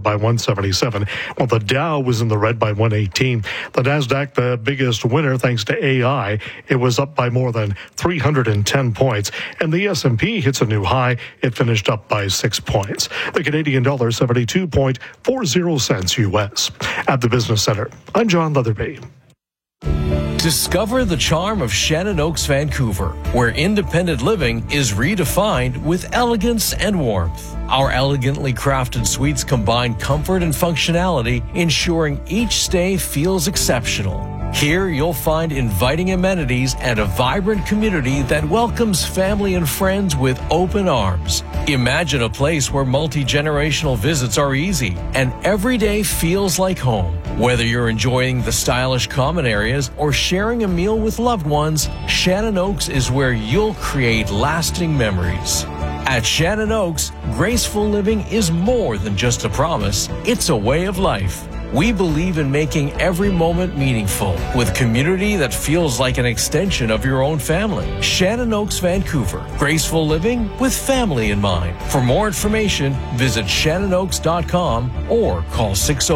by 177, while the Dow was in the red by 118. The Nasdaq, the biggest winner thanks to AI, it was up by more than 310 points, and the S&P hits a new high. It finished up by 6 points. The Canadian dollar 72.40 cents U.S. At the Business Center, I'm John Leatherby. Discover the charm of Shannon Oaks, Vancouver, where independent living is redefined with elegance and warmth. Our elegantly crafted suites combine comfort and functionality, ensuring each stay feels exceptional. Here you'll find inviting amenities and a vibrant community that welcomes family and friends with open arms. Imagine a place where multi-generational visits are easy and every day feels like home. Whether you're enjoying the stylish common areas or sharing a meal with loved ones, Shannon Oaks is where you'll create lasting memories. At Shannon Oaks, graceful living is more than just a promise, it's a way of life. We believe in making every moment meaningful with community that feels like an extension of your own family. Shannon Oaks, Vancouver. Graceful living with family in mind. For more information, visit shannonoaks.com or call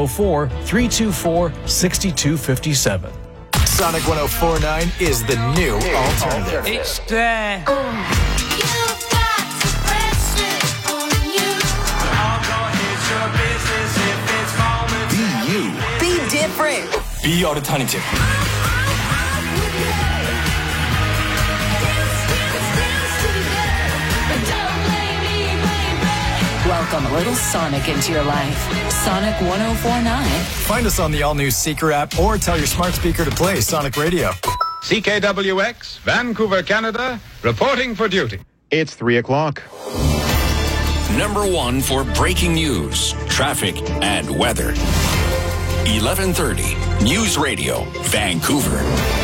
604-324-6257. Sonic 104.9 is the new alternative. It's there. Be alternative. Welcome a little Sonic into your life. Sonic 104.9. Find us on the all-new Seeker app or tell your smart speaker to play Sonic Radio. CKWX, Vancouver, Canada, reporting for duty. It's 3 o'clock. Number one for breaking news, traffic, and weather. 1130 News Radio, Vancouver.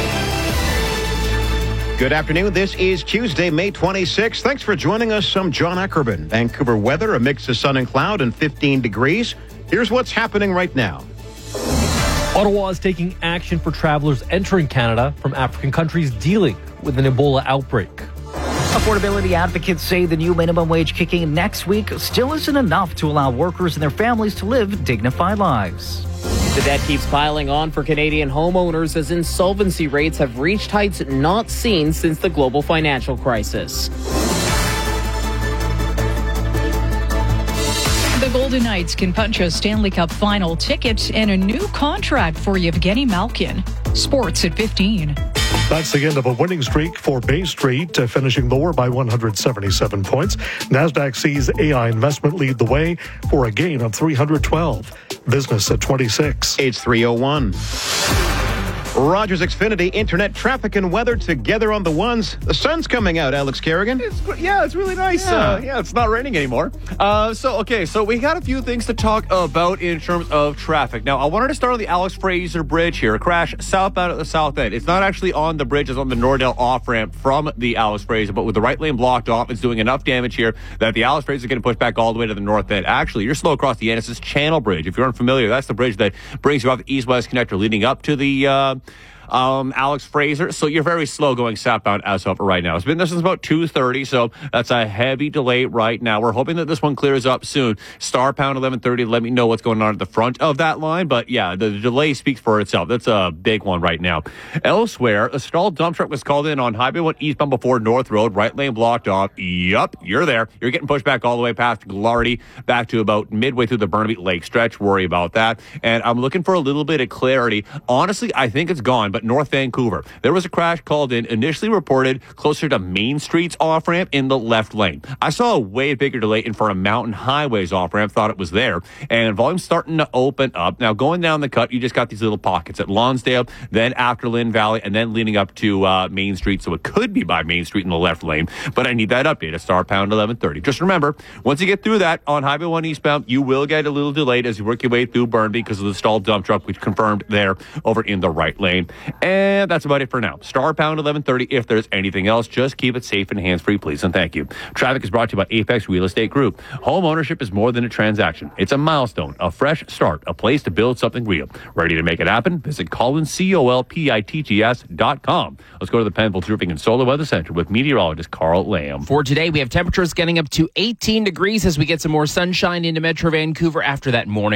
Good afternoon. This is Tuesday, May 26th. Thanks for joining us. I'm John Ackerman. Vancouver weather, a mix of sun and cloud and 15 degrees. Here's what's happening right now. Ottawa is taking action for travelers entering Canada from African countries dealing with an Ebola outbreak. Affordability advocates say the new minimum wage kicking in next week still isn't enough to allow workers and their families to live dignified lives. The debt keeps piling on for Canadian homeowners as insolvency rates have reached heights not seen since the global financial crisis. The Golden Knights can punch a Stanley Cup final ticket and a new contract for Yevgeny Malkin. Sports at 15. That's the end of a winning streak for Bay Street, finishing lower by 177 points. Nasdaq sees AI investment lead the way for a gain of 312. Business at 26. It's 3:01. Rogers Xfinity Internet traffic and weather together on the ones. The sun's coming out, Alex Kerrigan. It's really nice. Yeah. It's not raining anymore. So we got a few things to talk about in terms of traffic. Now, I wanted to start on the Alex Fraser Bridge here. A crash southbound at the south end. It's not actually on the bridge. It's on the Nordale off-ramp from the Alex Fraser, but with the right lane blocked off, it's doing enough damage here that the Alex Fraser is going to push back all the way to the north end. Actually, you're slow across the Ennis Channel Bridge. If you're unfamiliar, that's the bridge that brings you off the east-west connector leading up to the Alex Fraser. So you're very slow going southbound as of right now. It's been there since about 2:30, so that's a heavy delay right now. We're hoping that this one clears up soon. Star pound 1130, let me know what's going on at the front of that line. But yeah, the delay speaks for itself. That's a big one right now. Elsewhere, a stalled dump truck was called in on Highway 1 eastbound before North Road. Right lane blocked off. Yup, you're there. You're getting pushed back all the way past Glardy, back to about midway through the Burnaby Lake stretch. Worry about that. And I'm looking for a little bit of clarity. Honestly, I think it's gone, but North Vancouver, there was a crash called in, initially reported closer to Main Street's off-ramp in the left lane. I saw a way bigger delay in for a Mountain Highways off-ramp, thought it was there, and volume's starting to open up. Now, going down the cut, you just got these little pockets at Lonsdale, then after Lynn Valley, and then leading up to Main Street, so it could be by Main Street in the left lane, but I need that update at star pound 1130. Just remember, once you get through that on Highway 1 eastbound, you will get a little delayed as you work your way through Burnaby because of the stalled dump truck, which confirmed there over in the right lane. And that's about it for now. Star pound 1130. If there's anything else, just keep it safe and hands-free, please, and thank you. Traffic is brought to you by Apex Real Estate Group. Home ownership is more than a transaction. It's a milestone, a fresh start, a place to build something real. Ready to make it happen? Visit ColPitts.com. Let's go to the Penfolds Roofing and Solar Weather Center with meteorologist Carl Lamb. For today, we have temperatures getting up to 18 degrees as we get some more sunshine into Metro Vancouver after that morning.